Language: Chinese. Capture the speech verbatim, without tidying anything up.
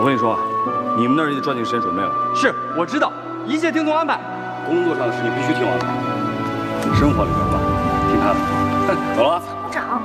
我跟你说，你们那儿也得抓紧时间准备了。 是，我知道，一切听从安排。 工作上的事情必须听我安排，生活里边吧，听他的。走了。 部长。